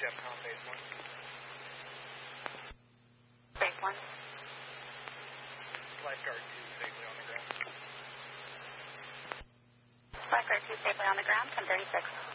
DEFCON base 1. Base 1. Lifeguard 2 safely on the ground. Lifeguard 2 safely on the ground, 1036.